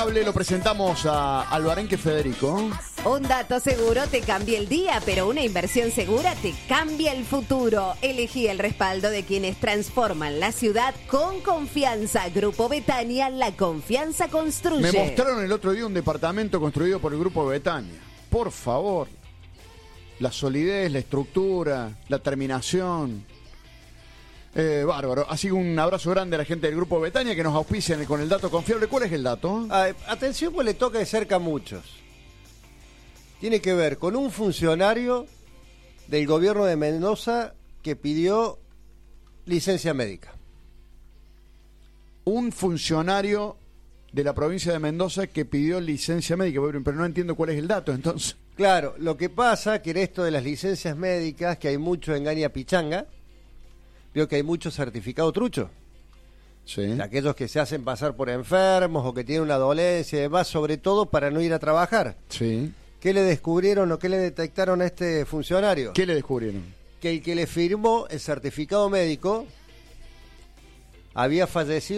Lo presentamos a Albarenque Federico. Un dato seguro te cambia el día, pero una inversión segura te cambia el futuro. Elegí el respaldo de quienes transforman la ciudad con confianza. Grupo Betania, la confianza construye. Me mostraron el otro día un departamento construido por el Grupo Betania. Por favor. La solidez, la estructura, la terminación. Bárbaro. Así que un abrazo grande a la gente del Grupo Betania que nos auspician con el dato confiable. ¿Cuál es el dato? Atención, pues le toca de cerca a muchos. Tiene que ver con un funcionario del gobierno de Mendoza que pidió licencia médica. Un funcionario de la provincia de Mendoza que pidió licencia médica, pero no entiendo cuál es el dato, entonces. Claro, lo que pasa que en esto de las licencias médicas, que hay mucho engaña pichanga, veo que hay mucho certificado trucho. Sí. De aquellos que se hacen pasar por enfermos o que tienen una dolencia y demás, sobre todo para no ir a trabajar. Sí. ¿Qué le descubrieron o qué le detectaron a este funcionario? ¿Qué le descubrieron? Que el que le firmó el certificado médico había fallecido